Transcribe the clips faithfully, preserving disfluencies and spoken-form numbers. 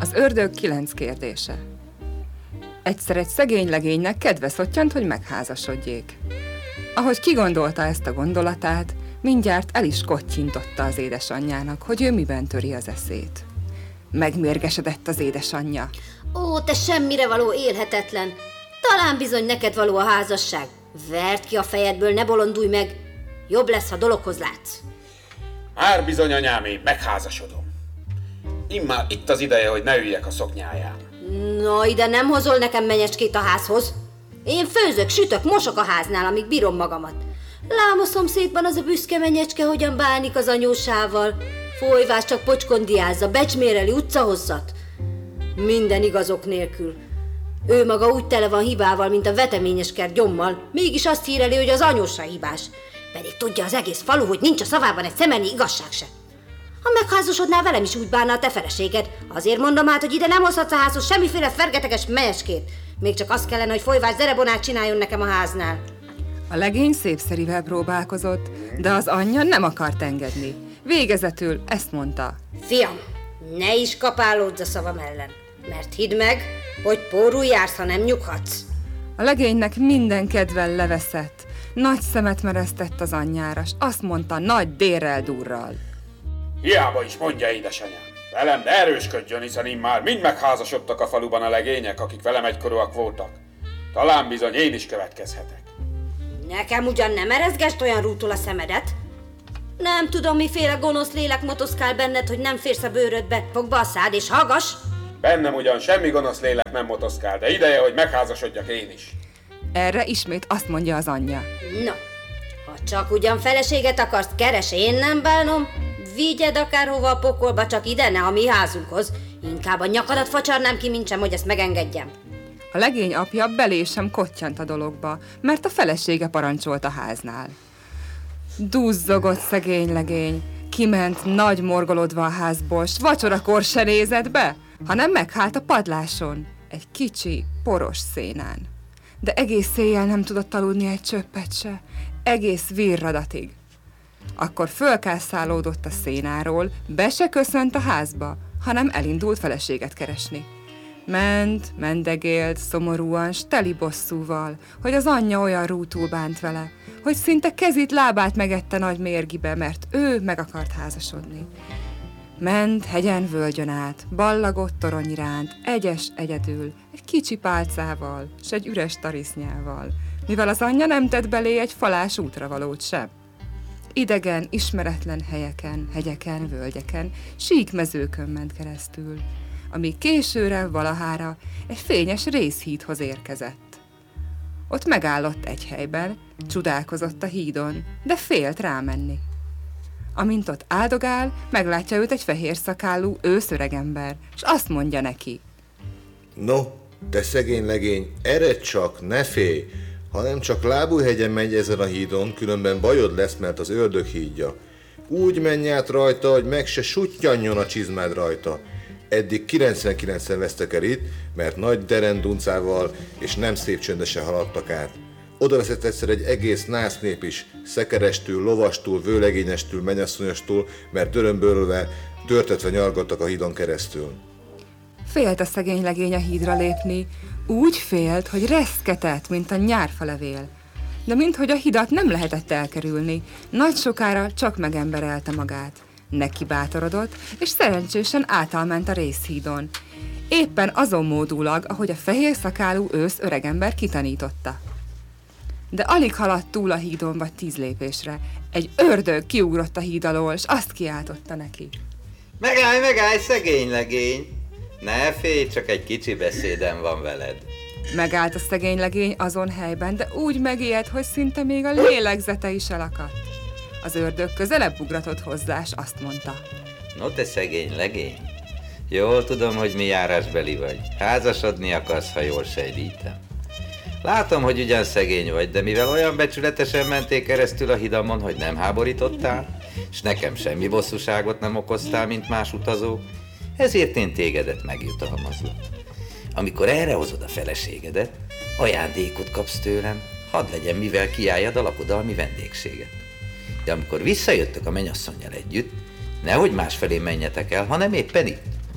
Az ördög kilenc kérdése. Egyszer egy szegény legénynek kedve szottyant, hogy megházasodjék. Ahogy kigondolta ezt a gondolatát, mindjárt el is kottyintotta az édesanyjának, hogy ő miben töri az eszét. Megmérgesedett az édesanyja. Ó, te semmire való élhetetlen! Talán bizony neked való a házasság. Verd ki a fejedből, ne bolondulj meg! Jobb lesz, ha dologhoz látsz. Már bizony, anyám, én megházasodom. Immár itt az ideje, hogy ne üljek a szoknyáján. Na, ide nem hozol nekem menyecskét a házhoz. Én főzök, sütök, mosok a háznál, amíg bírom magamat. Lám a szomszédban az a büszke menyecske, hogyan bánik az anyósával. Folyvás csak pocskondiázza, becsméreli utcahosszat. Minden igazok nélkül. Ő maga úgy tele van hibával, mint a veteményes kert gyommal, mégis azt híreli, hogy az anyósa hibás. Pedig tudja az egész falu, hogy nincs a szavában egy szemernyi igazság se. Ha megházasodnál, velem is úgy bánna a te feleséged. Azért mondom át, hogy ide nem hozhatsz a házhoz semmiféle fergeteges menyecskét. Még csak azt kellene, hogy Folyvás zerebonát csináljon nekem a háznál. A legény szépszerivel próbálkozott, de az anyja nem akart engedni. Végezetül ezt mondta. Fiam, ne is kapálódz a szavam ellen, mert hidd meg, hogy pórul jársz, ha nem nyughatsz. A legénynek minden kedvel leveszett, nagy szemet meresztett az anyjára, s azt mondta nagy dérrel durral. Hiába is mondja, édesanyám. Velem ne erősködjön, hiszen immár mind megházasodtak a faluban a legények, akik velem egykorúak voltak. Talán bizony én is következhetek. Nekem ugyan nem erezgest olyan rútul a szemedet. Nem tudom, miféle gonosz lélek motoszkál benned, hogy nem férsz a bőrödbe. Fogd be a szád és hallgass! Bennem ugyan semmi gonosz lélek nem motoszkál, de ideje, hogy megházasodjak én is. Erre ismét azt mondja az anyja. No, ha csak ugyan feleséget akarsz, keres, én nem bánom. Vigyed akárhova a pokolba, csak ide, ne a mi házunkhoz. Inkább a nyakadat facsarnám ki, mintsem, hogy ezt megengedjem. A legény apja belé sem kottyant a dologba, mert a felesége parancsolt a háznál. Duzzogott szegény legény, kiment nagy morgolódva a házból, s vacsorakor se nézett be, hanem meghált a padláson, egy kicsi, poros szénán. De egész éjjel nem tudott aludni egy csöppet se, egész virradatig. Akkor fölkászálódott a szénáról, be se köszönt a házba, hanem elindult feleséget keresni. Ment, mendegélt, szomorúan, s teli bosszúval, hogy az anyja olyan rútul bánt vele, hogy szinte kezét, lábát megette nagy mérgibe, mert ő meg akart házasodni. Ment hegyen, völgyön át, ballagott torony iránt, egyes egyedül, egy kicsi pálcával, s egy üres tarisznyával, mivel az anyja nem tett belé egy falás útravalót sem. Idegen, ismeretlen helyeken, hegyeken, völgyeken, sík mezőkön ment keresztül, amíg későre valahára egy fényes rézhídhoz érkezett. Ott megállott egy helyben, csodálkozott a hídon, de félt rámenni. Amint ott áldogál, meglátja őt egy fehér szakálú őszöregember, s azt mondja neki. No, te szegény legény, eredj csak, ne félj! Ha nem csak Lábújhegyen megy ezen a hídon, különben bajod lesz, mert az ördög hídja. Úgy menj át rajta, hogy meg se suttyanjon a csizmád rajta. Eddig kilencvenkilencen vesztek el itt, mert nagy derenduncával és nem szép csöndesen haladtak át. Oda veszett egyszer egy egész násznép is, szekerestül, lovastól, vőlegényestül, mennyasszonyostól, mert dörömbölve, törtetve nyargattak a hídon keresztül. Félt a szegény legény a hídra lépni, úgy félt, hogy reszketett, mint a nyárfalevél. De minthogy a hidat nem lehetett elkerülni, nagy sokára csak megemberelte magát. Neki bátorodott, és szerencsésen átalment a rézhídon. Éppen azon módulag, ahogy a fehér szakálú ősz öregember kitanította. De alig haladt túl a hídon vagy tíz lépésre. Egy ördög kiugrott a híd alól, és azt kiáltotta neki. Megállj, megállj, szegény legény! Ne félj, csak egy kicsi beszédem van veled. Megállt a szegény legény azon helyben, de úgy megijedt, hogy szinte még a lélegzete is elakadt. Az ördög közelebb ugratott hozzá, és azt mondta. No te szegény legény, jól tudom, hogy mi járásbeli vagy. Házasodni akarsz, ha jól sejlítem. Látom, hogy ugyan szegény vagy, de mivel olyan becsületesen mentél keresztül a hidamon, hogy nem háborítottál, és nekem semmi bosszúságot nem okoztál, mint más utazók, ezért én tégedet megjutalmazlak. Amikor erre hozod a feleségedet, ajándékot kapsz tőlem, hadd legyen, mivel kiálljad a lakodalmi vendégséget. De amikor visszajöttök a mennyasszonnyal együtt, nehogy másfelé menjetek el, hanem éppen itt.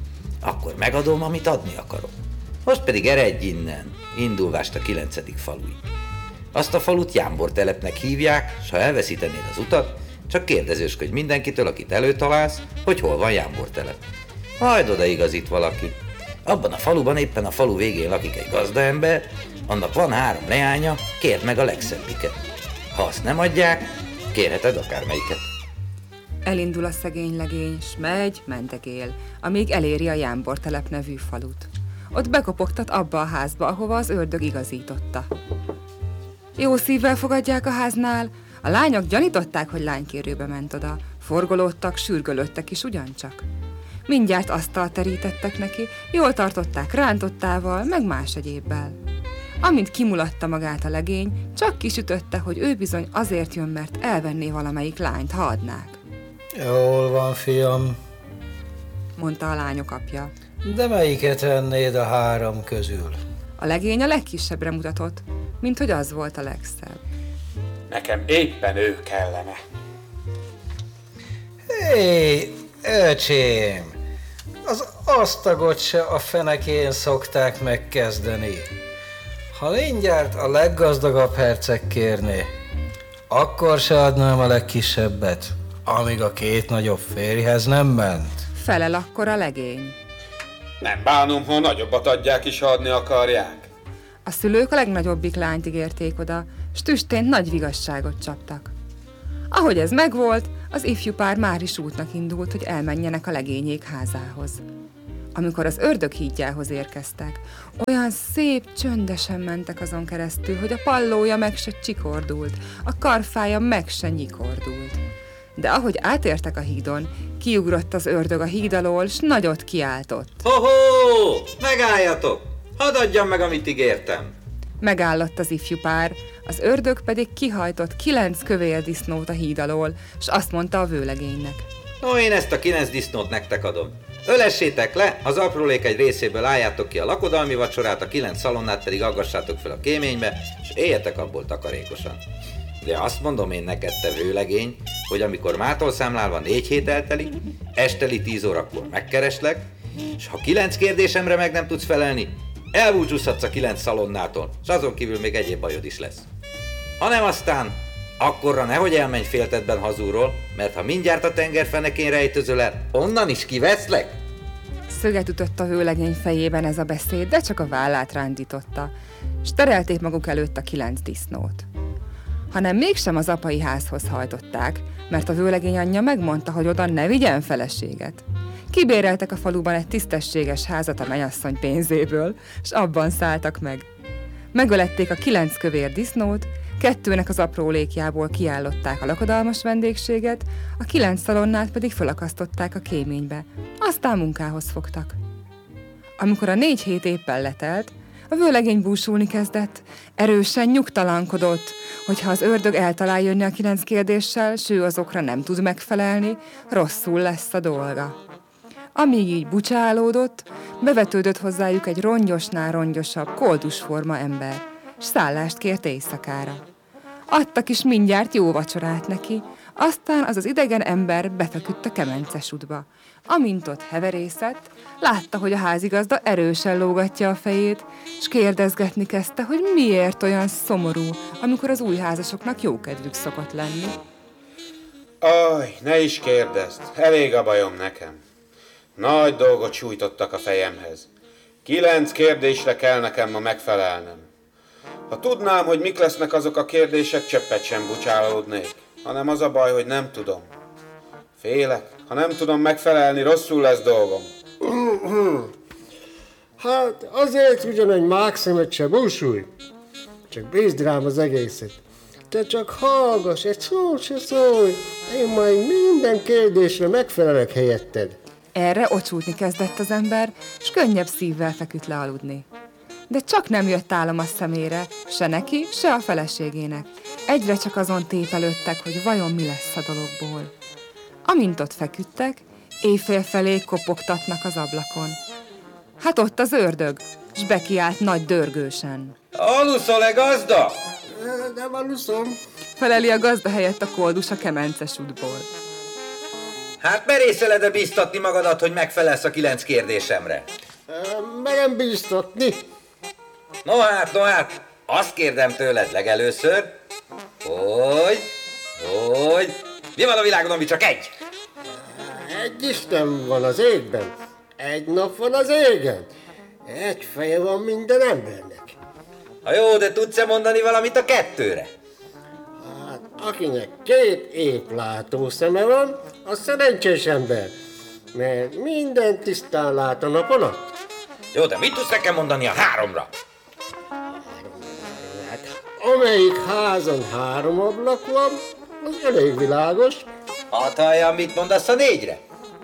akkor megadom, amit adni akarok. Most pedig eredj innen, indulvást a kilencedik faluig. Azt a falut Jámbor telepnek hívják, s ha elveszítenéd az utat, csak kérdezősködj mindenkitől, akit előtalálsz, hogy hol van Jámbor telep. Majd odaigazít valaki. Abban a faluban éppen a falu végén lakik egy gazdaember, annak van három leánya, kérd meg a legszebbiket. Ha azt nem adják, kérheted akármelyiket. Elindul a szegény legény, s megy, mentegél, amíg eléri a Jámbor telep nevű falut. Ott bekopogtat abba a házba, ahova az ördög igazította. Jó szívvel fogadják a háznál, a lányok gyanították, hogy lánykérőbe ment oda, forgolódtak, sürgölődtek is ugyancsak. Mindjárt asztalt terítettek neki, jól tartották rántottával, meg más egyébbel. Amint kimulatta magát a legény, csak kisütötte, hogy ő bizony azért jön, mert elvenné valamelyik lányt, ha adnák. Jól van, fiam, Mondta a lányok apja. de melyiket vennéd a három közül? A legény a legkisebbre mutatott, mint hogy az volt a legszebb. Nekem éppen ő kellene. Hé, öcsém, az asztagot se a fenekén szokták megkezdeni. Ha mindjárt a leggazdagabb herceg kérné, akkor se adnám a legkisebbet, amíg a két nagyobb férjhez nem ment. Felel akkor a legény. Nem bánom, ha nagyobbat adják is, ha adni akarják. A szülők a legnagyobbik lányt ígérték oda, s tüstént nagy vigasságot csaptak. Ahogy ez megvolt, az ifjú pár már is útnak indult, hogy elmenjenek a legényék házához. Amikor az ördög hídjához érkeztek, olyan szép, csöndesen mentek azon keresztül, hogy a pallója meg se csikordult, a karfája meg se nyikordult. De ahogy átértek a hídon, kiugrott az ördög a híd alól, s nagyot kiáltott. Ho-ho! Megálljatok! Hadd adjam meg, amit ígértem! Megállott az ifjú pár, az ördög pedig kihajtott kilenc kövér disznót a híd alól, s azt mondta a vőlegénynek. No, én ezt a kilenc disznót nektek adom. Ölessétek le, az aprólék egy részéből álljátok ki a lakodalmi vacsorát, a kilenc szalonnát pedig aggassátok fel a kéménybe, és éljetek abból takarékosan. De azt mondom én neked, te vőlegény, hogy amikor mától számlálva négy hét eltelik, esteli tíz órakor megkereslek, és ha kilenc kérdésemre meg nem tudsz felelni, elbúcsúzhatsz a kilenc szalonnától, és azon kívül még egyéb bajod is lesz. Hanem aztán, akkorra nehogy elmenj féltetben hazúról, mert ha mindjárt a tengerfenekén rejtözöl el, onnan is kiveszlek. Szöget ütött a vőlegény fejében ez a beszéd, de csak a vállát rándította, s terelték maguk előtt a kilenc disznót. Hanem mégsem az apai házhoz hajtották, mert a vőlegény anyja megmondta, hogy oda ne vigyen feleséget. Kibéreltek a faluban egy tisztességes házat a mennyasszony pénzéből, s abban szálltak meg. Megölették a kilenc kövér disznót, kettőnek az aprólékjából kiállották a lakodalmas vendégséget, a kilenc szalonnát pedig fölakasztották a kéménybe, aztán munkához fogtak. Amikor a négy hét éppen letelt, a vőlegény búsulni kezdett, erősen nyugtalankodott, hogy ha az ördög eltalál jönni a kilenc kérdéssel, s ő azokra nem tud megfelelni, rosszul lesz a dolga. Amíg így bucsálódott, bevetődött hozzájuk egy rongyosnál rongyosabb, koldusforma ember, s szállást kért éjszakára. Adtak is mindjárt jó vacsorát neki, aztán az az idegen ember befeküdt a kemencesútba. Amint ott heverészett, látta, hogy a házigazda erősen lógatja a fejét, s kérdezgetni kezdte, hogy miért olyan szomorú, amikor az új házasoknak jókedvük szokott lenni. Aj, ne is kérdezd, elég a bajom nekem. Nagy dolgot sújtottak a fejemhez. Kilenc kérdésre kell nekem ma megfelelnem. Ha tudnám, hogy mik lesznek azok a kérdések, csöppet sem bucsálódnék, hanem az a baj, hogy nem tudom. Félek, ha nem tudom megfelelni, rosszul lesz dolgom. Hát azért ugyan egy mákszemet se búsulj, csak bízd rám az egészet. Te csak hallgass, egy szót se szólj, én majd minden kérdésre megfelelek helyetted. Erre ocsultni kezdett az ember, s könnyebb szívvel feküdt le aludni. De csak nem jött álom a szemére, se neki, se a feleségének. Egyre csak azon tépelődtek, hogy vajon mi lesz a dologból. Amint ott feküdtek, éjfél felé kopogtatnak az ablakon. Hát ott az ördög, s bekiált nagy dörgősen. Aluszol-e, gazda? Nem aluszom. Feleli a gazda helyett a koldus a kemences útból. Hát merészeled-e bíztatni magadat, hogy megfelelsz a kilenc kérdésemre? Merem bíztatni. No hát, no hát, azt kérdem tőled legelőször, hogy, hogy, mi van a világon, ami csak egy? Egy Isten van az égben, egy nap van az égen, egy feje van minden embernek. Ha jó, de tudsz-e mondani valamit a kettőre? Hát, akinek két épp szeme van, az szerencsés ember, mert minden tisztán lát a napon át. Jó, de mit tudsz nekem mondani a háromra? Hát, amelyik házon három ablak van, az elég világos. Hadd halljam, mit mondasz a négyre?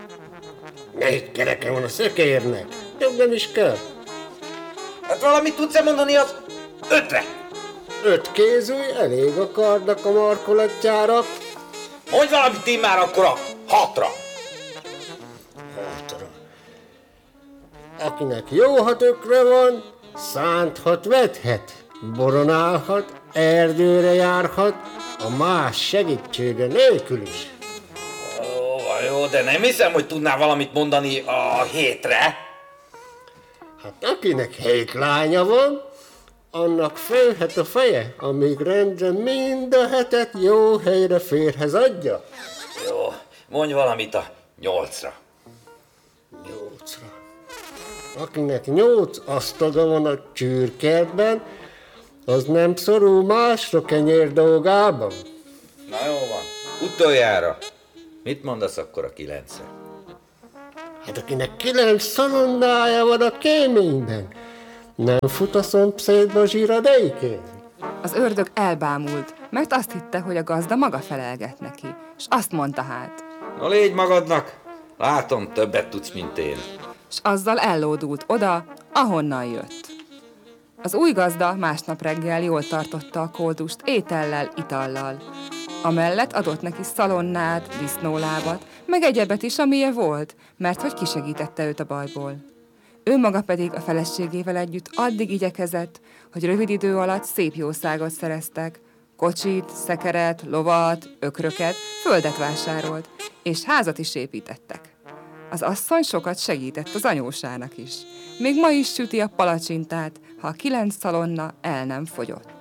Négy kereke van a szökérnek, több nem is kell. Hát valamit tudsz-e mondani az ötre? Öt kézúj elég a kardnak a markolatjára. Mondj valamit én már akkor a hatra. Hatra. Akinek jó hatökre van, szánthat, vethet, boronálhat, erdőre járhat, a más segítsége nélkül is. Ó, jó, de nem hiszem, hogy tudnál valamit mondani a hétre. Hát akinek hét lánya van, annak félhet a feje, amíg rendre mind a hetet jó helyre férhez adja. Jó, mondj valamit a nyolcra. Nyolcra. Akinek nyolc asztaga van a csürkertben, az nem szorul másra kenyér dolgában. Na jó van. Utoljára. Mit mondasz akkor a kilencre? Hát akinek kilenc szalonnája van a kéményben, nem fut a szomszédba zsíradékén. Az ördög elbámult, mert azt hitte, hogy a gazda maga felelget neki, és azt mondta hát. No légy magadnak. Látom, többet tudsz, mint én. És azzal ellódult oda, ahonnan jött. Az új gazda másnap reggel jól tartotta a koldust étellel, itallal. Amellett adott neki szalonnát, disznólábat, meg egyebet is, amilyen volt, mert hogy kisegítette őt a bajból. Ő maga pedig a feleségével együtt addig igyekezett, hogy rövid idő alatt szép jószágot szereztek, kocsit, szekeret, lovat, ökröket, földet vásárolt, és házat is építettek. Az asszony sokat segített az anyósának is. Még ma is süti a palacsintát, ha a kilenc szalonna el nem fogyott.